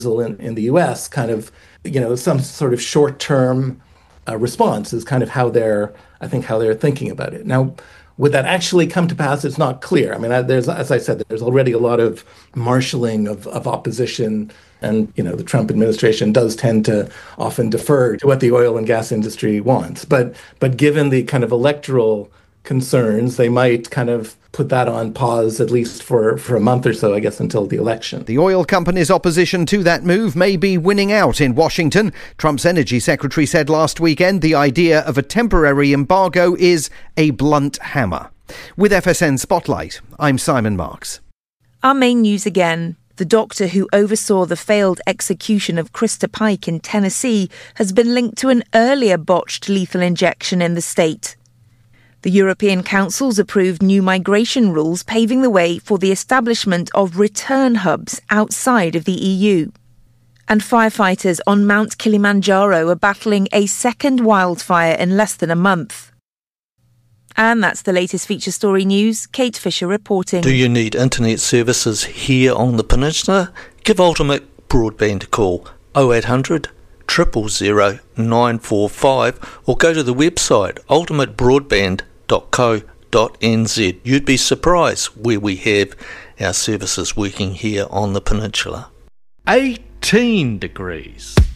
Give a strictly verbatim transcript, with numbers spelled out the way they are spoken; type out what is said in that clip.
in, in the U S, kind of, you know, some sort of short-term uh, response is kind of how they're, I think, how they're thinking about it. Now, would that actually come to pass? It's not clear. I mean, I, there's, as I said, there's already a lot of marshaling of, of opposition, and you know, the Trump administration does tend to often defer to what the oil and gas industry wants. But but given the kind of electoral concerns, they might kind of put that on pause, at least for, for a month or so, I guess, until the election. The oil company's opposition to that move may be winning out in Washington. Trump's energy secretary said last weekend the idea of a temporary embargo is a blunt hammer. With F S N Spotlight, I'm Simon Marks. Our main news again. The doctor who oversaw the failed execution of Krista Pike in Tennessee has been linked to an earlier botched lethal injection in the state. The European Council's approved new migration rules, paving the way for the establishment of return hubs outside of the E U. And firefighters on Mount Kilimanjaro are battling a second wildfire in less than a month. And that's the latest feature story news. Kate Fisher reporting. Do you need internet services here on the peninsula? Give Ultimate Broadband a call, oh eight hundred, zero zero zero, nine four five, or go to the website ultimate broadband dot co dot n z. You'd be surprised where we have our services working here on the peninsula. eighteen degrees.